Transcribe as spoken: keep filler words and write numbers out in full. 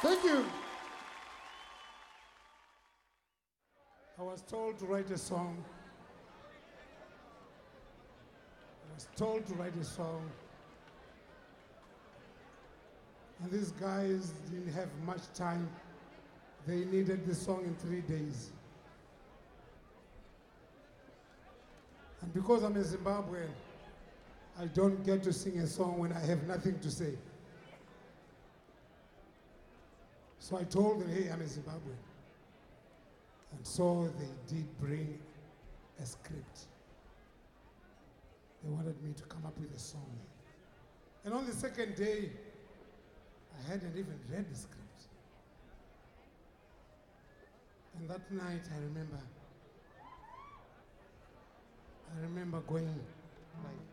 Thank you. I was told to write a song. I was told to write a song. And these guys didn't have much time. They needed the song in three days. And because I'm a Zimbabwean, I don't get to sing a song when I have nothing to say. So I told them, hey, I'm a Zimbabwean. And so they did bring a script. They wanted me to come up with a song. And on the second day, I hadn't even read the script. And that night, I remember, I remember going like,